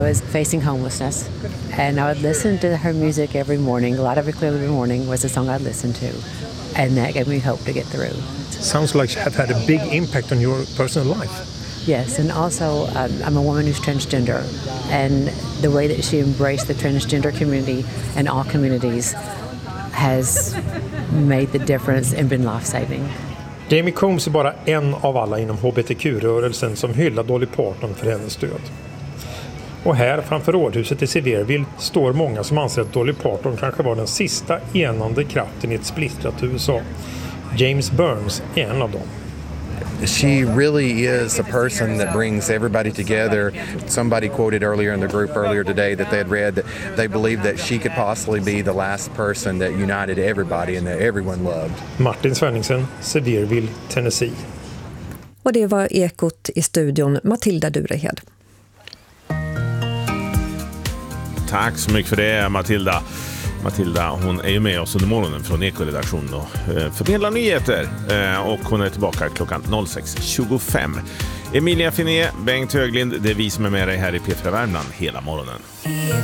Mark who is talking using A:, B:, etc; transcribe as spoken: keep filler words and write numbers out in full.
A: I was facing homelessness, and I would listen to her music every morning. A lot of it clearly every morning was a song I'd listen to, and that gave me hope to get through.
B: Sounds like you have had a big impact on your personal life.
A: Yes, and also um, I'm a woman who's transgender, and the way that she embraced the transgender community and all communities has made the difference and been life-saving.
B: Jamie Combs är bara en av alla inom H B T Q-rörelsen som hyllar Dolly Parton för hennes död. Och här framför rådhuset i Sevierville står många som anser att Dolly Parton kanske var den sista enande kraften i ett splittrat U S A. James Burns är en av dem.
C: She really is a person that brings everybody together. Somebody quoted earlier in the group earlier today that they had read that they believed that she could possibly be the last person that united everybody and that everyone loved.
B: Martin Svenningsen, Sevierville, Tennessee.
D: Och det var Ekot i studion, Matilda Durehed.
E: Tack så mycket för det, Matilda. Matilda, hon är ju med oss under morgonen från Eko-redaktionen och eh, förmedlar nyheter. Eh, och hon är tillbaka klockan sex tjugofem. Emilia Finé, Bengt Höglind, det är vi som är med dig här i P fyra Värmland hela morgonen.